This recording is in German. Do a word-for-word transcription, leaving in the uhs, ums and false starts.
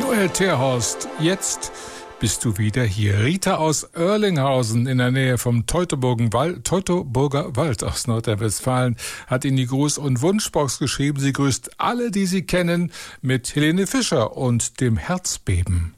Joel Terhorst, jetzt bist du wieder hier. Rita aus Oerlinghausen in der Nähe vom Teutoburger Wald, Teutoburger Wald aus Nordrhein-Westfalen hat in die Gruß- und Wunschbox geschrieben. Sie grüßt alle, die sie kennen, mit Helene Fischer und dem Herzbeben.